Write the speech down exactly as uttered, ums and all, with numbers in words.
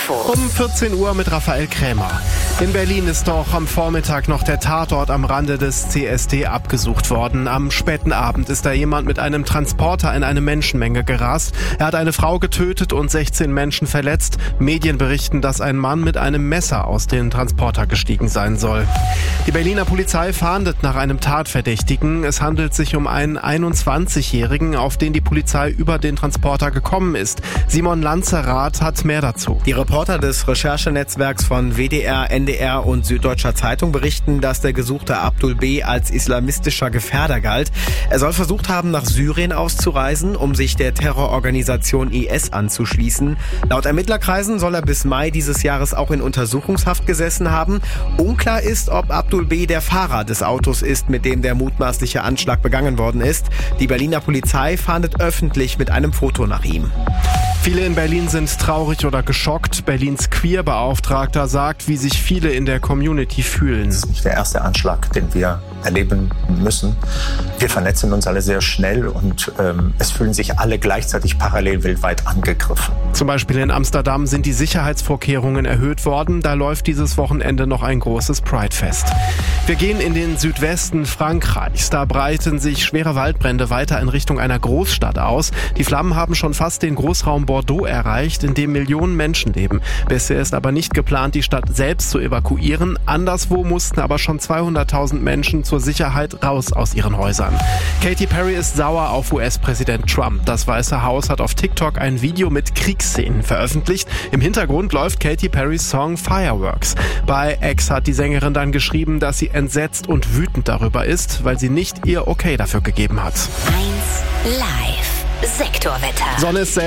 Info. Um vierzehn Uhr mit Raphael Krämer. In Berlin ist doch am Vormittag noch der Tatort am Rande des C S D abgesucht worden. Am späten Abend ist da jemand mit einem Transporter in eine Menschenmenge gerast. Er hat eine Frau getötet und sechzehn Menschen verletzt. Medien berichten, dass ein Mann mit einem Messer aus dem Transporter gestiegen sein soll. Die Berliner Polizei fahndet nach einem Tatverdächtigen. Es handelt sich um einen einundzwanzigjährigen, auf den die Polizei über den Transporter gekommen ist. Simon Lanzerath hat mehr dazu. Die Reporter des Recherchenetzwerks von W D R, N D R und Süddeutscher Zeitung berichten, dass der gesuchte Abdul B. als islamistischer Gefährder galt. Er soll versucht haben, nach Syrien auszureisen, um sich der Terrororganisation I S anzuschließen. Laut Ermittlerkreisen soll er bis Mai dieses Jahres auch in Untersuchungshaft gesessen haben. Unklar ist, ob Abdul B. der Fahrer des Autos ist, mit dem der mutmaßliche Anschlag begangen worden ist. Die Berliner Polizei fahndet öffentlich mit einem Foto nach ihm. Viele in Berlin sind traurig oder geschockt. Berlins Queer-Beauftragter sagt, wie sich viele in der Community fühlen. Das ist nicht der erste Anschlag, den wir erleben müssen. Wir vernetzen uns alle sehr schnell und ähm, es fühlen sich alle gleichzeitig parallel weltweit angegriffen. Zum Beispiel in Amsterdam sind die Sicherheitsvorkehrungen erhöht worden. Da läuft dieses Wochenende noch ein großes Pride-Fest. Wir gehen in den Südwesten Frankreichs. Da breiten sich schwere Waldbrände weiter in Richtung einer Großstadt aus. Die Flammen haben schon fast den Großraum Bordeaux erreicht, in dem Millionen Menschen leben. Bisher ist aber nicht geplant, die Stadt selbst zu evakuieren. Anderswo mussten aber schon zweihunderttausend Menschen zur Sicherheit raus aus ihren Häusern. Katy Perry ist sauer auf U S-Präsident Trump. Das Weiße Haus hat auf TikTok ein Video mit Kriegsszenen veröffentlicht. Im Hintergrund läuft Katy Perrys Song Fireworks. Bei X hat die Sängerin dann geschrieben, dass sie entsetzt und wütend darüber ist, weil sie nicht ihr Okay dafür gegeben hat. eins Live. Sektorwetter. Sonne ist